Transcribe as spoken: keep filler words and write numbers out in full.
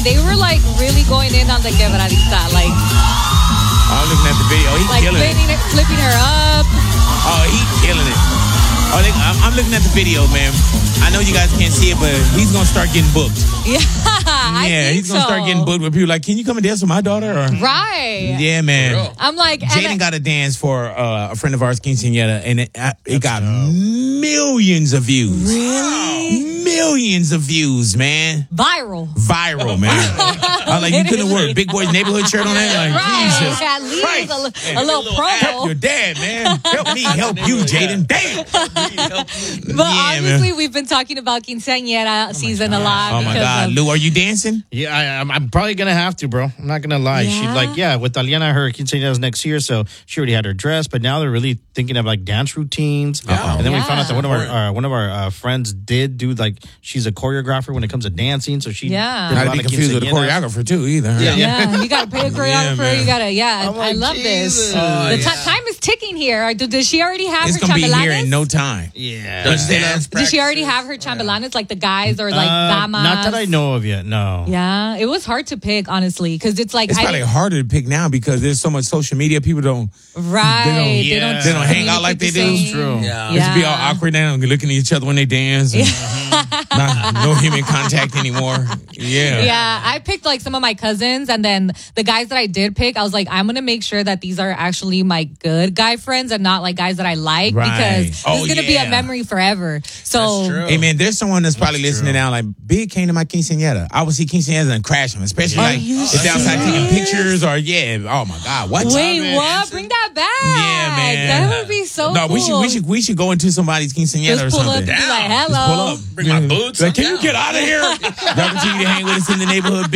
they were like really going in on the quebradita, like. I'm looking at the video. He's like killing flipping, it. flipping her up. Oh, he's killing it. Oh, they, I'm, I'm looking at the video, man. I know you guys can't see it, but he's gonna start getting booked. Yeah, I yeah, think he's gonna so. start getting booked with people like, "Can you come and dance with my daughter?" Or, right? Yeah, man. I'm like, Jaden got a dance for uh, a friend of ours, quinceañera, and it, uh, it got millions of views. Really? Millions of views, man. Viral. Viral, man. I was like, you couldn't wear a Big Boy's Neighborhood shirt on that? Like, right. Jesus At least Christ. a, li- Man, a little promo. Help your dad, man. Help me help you, Jaden. Damn. But Yeah, obviously, man. we've been talking about quinceañera season a lot. Oh, my because God. of- Lou, are you dancing? Yeah, I, I'm, I'm probably gonna have to, bro. I'm not gonna lie. She Yeah? like, yeah, with Taliana, her quinceañera's next year, so she already had her dress. But now they're really thinking of like dance routines. And then we found out that one of our uh, one of our uh, friends did do like she's a choreographer when it comes to dancing, so she Yeah. did a Not to lot be of confused with a quinceañeras. choreographer, too, either. Yeah, Yeah, you got to pay a Yeah, choreographer. man. you got to, yeah. I'm I like, love Jesus. this. Oh, the yeah. ti- time is ticking here. I- Does she already have It's her going to be here chambelanes? in no time. Yeah. Don't you say that? Did she already have her chambelanes, like the guys or like Uh, damas? not that I know of yet. No. Yeah, it was hard to pick, honestly, because it's like It's I probably didn't- harder to pick now because there's so much social media. People don't, right. They don't- They don't, yeah. they don't hang out like they do. communicate the It's same. true. Yeah. it should be all awkward now, looking at each other when they dance. And not, no human contact anymore. Yeah. Yeah, I picked like some of my cousins, and then the guys that I did pick, I was like, I'm gonna make sure that these are actually my good guy friends and not like guys that I like Right. because Oh, this is gonna be yeah. a memory forever. So That's true. Hey man, there's someone that's probably That's listening true. now. Like, Big came to my quinceañera. I would see quinceañeras and crash them, especially Are like you if they're outside taking serious? pictures or yeah. Oh my God, what? wait, man. what? Bring that back. Yeah, man. That would be so no, cool. we should we should we should go into somebody's quinceañera just or pull up something. and be like, Down. hello. Pull up, Bring my boots. Like, I'm can you down. get out of here? Y'all continue to hang with us in the neighborhood.